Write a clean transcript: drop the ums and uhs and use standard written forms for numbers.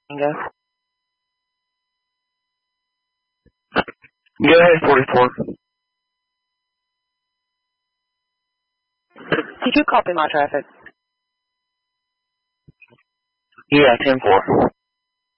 Go. Go ahead, 44. Did you copy my traffic? Yeah, 10-4.